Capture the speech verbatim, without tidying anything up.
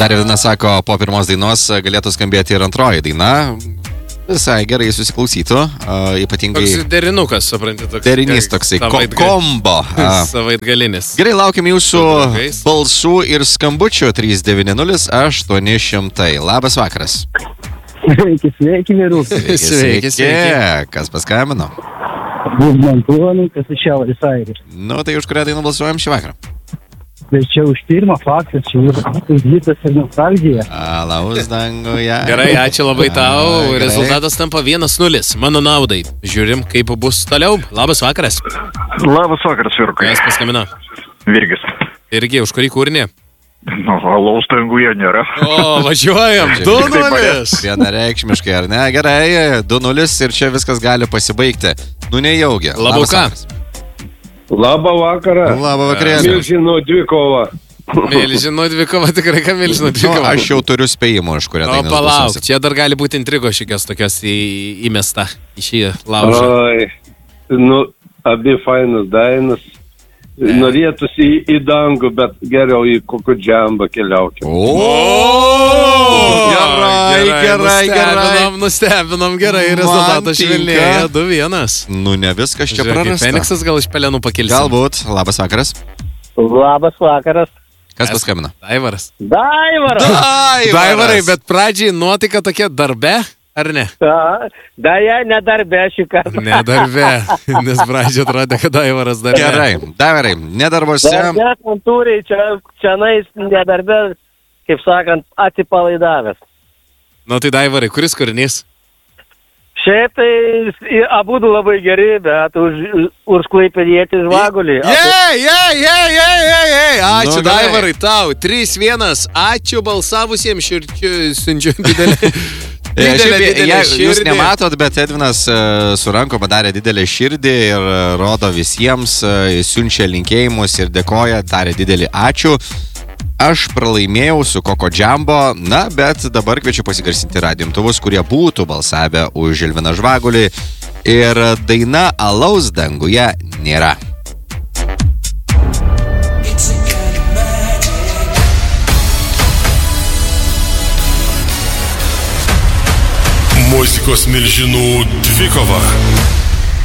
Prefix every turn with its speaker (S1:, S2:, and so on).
S1: Dar viena sako, po pirmos dainos galėtų skambėti ir antroji daina. Visai gerai susiklausytų, uh, ypatingai...
S2: Toks derinukas, supranti, toks...
S1: Derinys toksai, ko- kombo. Uh,
S2: Savaitgalinis.
S1: Gerai, laukiam jūsų balsų ir skambučių trys devyni nulis aštuoni šimtai. Labas vakaras.
S3: Sveiki, sveiki, vyrūkai.
S1: Sveiki, sveiki, sveiki. Kas paskambino?
S3: Buvmantuonu, kas iš Šiaurės Airijos.
S1: Nu, tai už kurią dainą balsuojam šį vakarą?
S3: Tai čia už pirmą faktas, čia už Vytas ir nostalgija.
S1: Alaus danguje.
S2: Gerai, ačiū labai tau.
S1: Gerai.
S2: Rezultatas tampa vienas nulis. Mano naudai. Žiūrim, kaip bus toliau. Labas vakaras.
S4: Labas vakaras, vyrukai.
S2: Kas paskambino?
S4: Virgis.
S2: Irgi, už kurį kūrinį?
S4: Nu, alaus danguje nėra.
S2: O, važiuojam. du nulis.
S1: Vienareikšmiškai, ar ne? Gerai, du nulis ir čia viskas gali pasibaigti. Nu, nejaugi.
S2: Labuka.
S5: Labą vakarą.
S1: Labą vakarą.
S5: Milžino dvikova.
S2: Milžino dvikova, tikrai ką Milžino dvikova.
S1: Nu, aš jau turiu spėjimų, iš kurią
S2: O,
S1: dainą
S2: palauk,
S1: balsuosi.
S2: čia dar gali būti intrigos šikios tokios į, įmesta į šį laužą.
S5: Oi, nu, abi fainas dainas. Norėtųsi į, į dangų, bet geriau į kokį džambą keliaukim.
S1: O, gerai, gerai, gerai.
S2: Nustebinom, nustebinom, gerai, rezultatas švelnėja, du vienas.
S1: Nu, ne viskas čia
S2: Žiūrėk,
S1: prarasta.
S2: Feniksas gal iš pelenų pakilsim.
S1: Galbūt. Labas vakaras.
S3: Labas vakaras.
S1: Kas paskambino?
S2: Daivaras.
S3: Daivaras.
S2: Daivarai, bet pradžiai nuotaika tokia darbe, ar ne?
S3: Daja, ne darbe šį kartą.
S2: Ne darbe, nes pradžiai atrodė, kad Daivaras darbe.
S1: Gerai, Daivarai, nedarbose.
S3: Darbe, kontūrai, čia, čia nais, ne darbe, kaip sakant, atsipalaidavęs.
S2: Nu tai Daivarai, kuris kūrinys?
S3: Šiaip tai abudu labai geri, bet už, už Klaipėdietį Žvagulį.
S2: Jei, jei, jei, jei, jei, jei. Ačiū,
S1: Nu, gerai.
S2: Daivarai, tau. trys vienas. Ačiū balsavusiems širčiu, siunčiu didelį.
S1: E,
S2: Didelė,
S1: šiaip,
S2: didelė
S1: je- Jūs
S2: širdį.
S1: nematot, bet Edvinas e, su ranko padarė didelę širdį ir e, rodo visiems, e, siunčia linkėjimus ir dėkoja, darė didelį ačiū. Aš pralaimėjau su Koko Džambo, na, bet dabar kviečiu pasigarsinti radijo-imtuvus, kurie būtų balsavę už Žilviną Žvagulį. Ir daina Alaus danguje nėra.
S6: Muzikos milžinų dvikova.